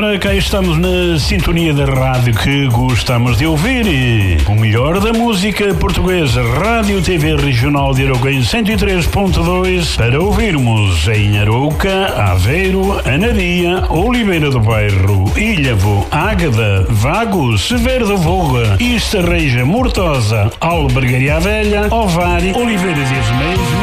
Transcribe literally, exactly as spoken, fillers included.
ora, cá estamos na sintonia da rádio que gostamos de ouvir. O melhor da música portuguesa, Rádio T V Regional de Arouca em cento e três ponto dois, para ouvirmos em Arouca, Aveiro, Anadia, Oliveira do Bairro, Ilhavo, Águeda, Vagos, Severo da Voga, Estarreja, Mortosa, Albergaria Velha, Ovar, Oliveira de Azeméis,